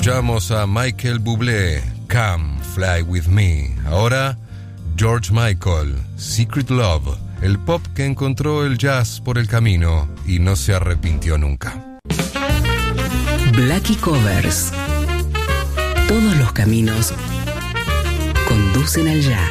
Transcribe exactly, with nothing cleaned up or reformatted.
Escuchamos a Michael Bublé, Come Fly With Me. Ahora, George Michael, Secret Love, el pop que encontró el jazz por el camino y no se arrepintió nunca. Blackie Covers. Todos los caminos conducen al jazz.